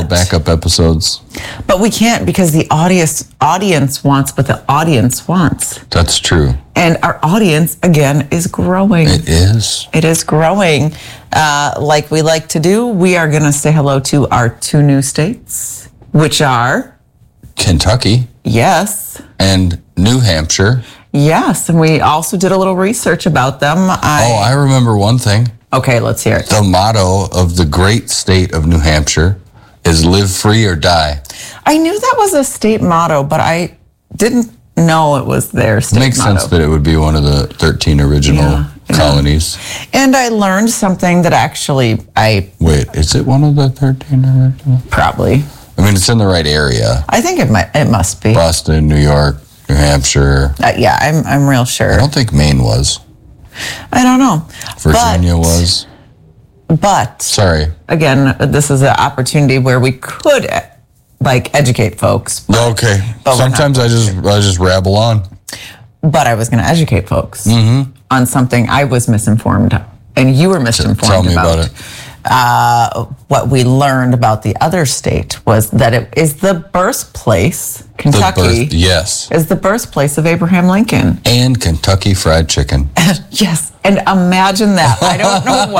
little backup episodes. But we can't because the audience wants what the audience wants. That's true. And our audience, again, is growing. It is. It is growing. Like we like to do, we are going to say hello to our 2 new states, which are... Kentucky. Yes. And New Hampshire. Yes, and we also did a little research about them. I remember one thing. Okay, let's hear it. The motto of the great state of New Hampshire is live free or die. I knew that was a state motto, but I didn't know it was their state Makes motto. sense that it would be one of the 13 original colonies. And I learned something that actually Wait, is it one of the 13 original? Probably. I mean, it's in the right area. I think it must be. Boston, New York, New Hampshire. Yeah, I'm real sure. I don't think Maine was. I don't know. Virginia was. But Sorry. again, this is an opportunity where we could educate folks. Okay. but we're Sometimes I just rabble on. But I was going to educate folks on something I was misinformed, and you were misinformed Tell me about it. What we learned about the other state was that it is the birthplace, Kentucky, yes. is the birthplace of Abraham Lincoln. And Kentucky Fried Chicken. Yes, and imagine that. I don't know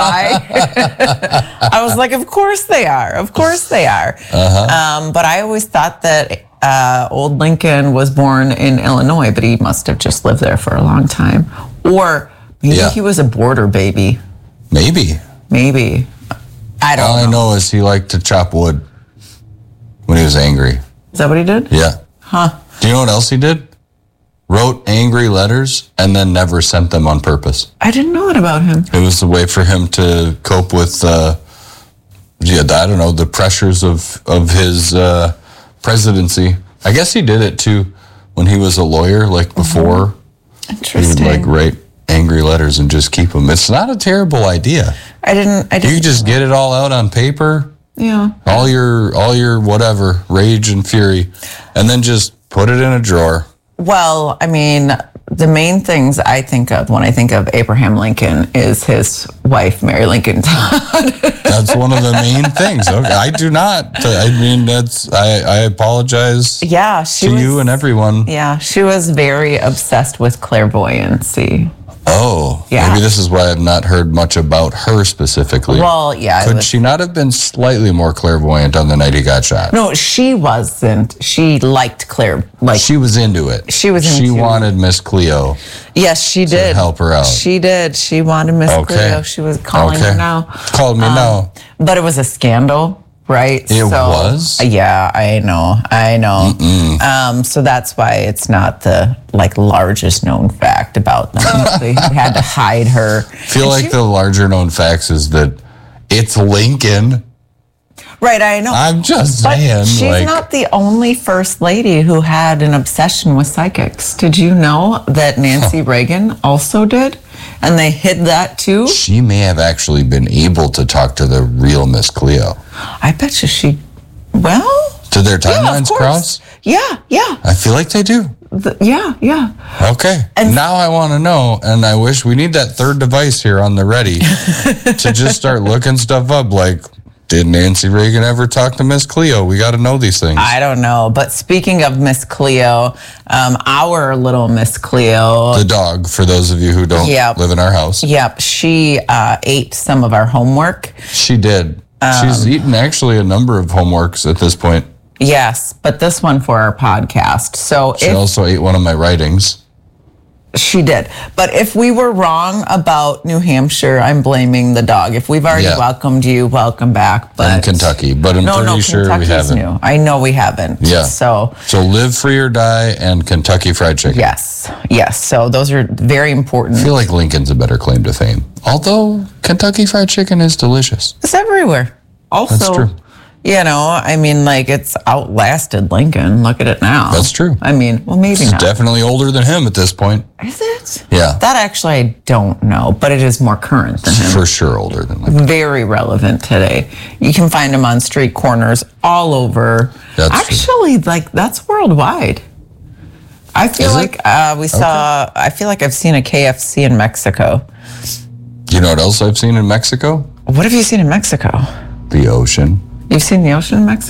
why. I was like, of course they are. Of course they are. But I always thought that old Lincoln was born in Illinois, but he must have just lived there for a long time. Or maybe he was a border baby. Maybe. I don't know. All I know is he liked to chop wood when he was angry. Is that what he did? Yeah. Huh. Do you know what else he did? Wrote angry letters and then never sent them on purpose. I didn't know that about him. It was a way for him to cope with, I don't know, the pressures of his presidency. I guess he did it too when he was a lawyer, like before. Interesting. He would write angry letters and just keep them. It's not a terrible idea. I didn't. You just get it all out on paper. Yeah. All your whatever, rage and fury, and then just put it in a drawer. Well, I mean, the main things I think of when I think of Abraham Lincoln is his wife, Mary Lincoln Todd. That's one of the main things. Okay. I do not. I mean, I apologize to you and everyone. Yeah, she was very obsessed with clairvoyancy. Oh, yeah. Maybe this is why I've not heard much about her specifically. Well, yeah. Could she not have been slightly more clairvoyant on the night he got shot? No, she wasn't. She liked she was into it. She wanted Miss Cleo. Yes, she did. To help her out. She did. She wanted Miss Cleo. She was calling her now. Called me now. But it was a scandal, right? It was? Yeah, I know. So that's why it's not the largest known fact about them. They had to hide her. I feel like the larger known facts is that it's Lincoln. Right, I know. I'm just saying. She's not the only first lady who had an obsession with psychics. Did you know that Nancy Reagan also did? And they hid that too? She may have actually been able to talk to the real Miss Cleo. I bet you Did their timelines cross? Yeah. I feel like they do. Yeah. Okay. And now I want to know, and I wish we need that third device here on the ready to just start looking stuff up like, did Nancy Reagan ever talk to Miss Cleo? We got to know these things. I don't know. But speaking of Miss Cleo, our little Miss Cleo. The dog, for those of you who don't live in our house. Yep. She ate some of our homework. She did. She's eaten actually a number of homeworks at this point. Yes, but this one for our podcast. So she also ate one of my writings. She did. But if we were wrong about New Hampshire, I'm blaming the dog. If we've already welcomed you, welcome back. But in Kentucky, but I'm pretty sure we haven't. New. I know we haven't. Yeah. So live free or die and Kentucky Fried Chicken. Yes. So those are very important. I feel like Lincoln's a better claim to fame. Although Kentucky Fried Chicken is delicious. It's everywhere. Also, that's true. It's outlasted Lincoln. Look at it now. That's true. Maybe it's not. definitely older than him at this point. Is it? Yeah. That actually I don't know, but it is more current than him. For sure older than Lincoln. Very relevant today. You can find him on street corners all over. That's true. That's worldwide. I feel I feel like I've seen a KFC in Mexico. You know what else I've seen in Mexico? What have you seen in Mexico? The ocean. You've seen the ocean in Mexico?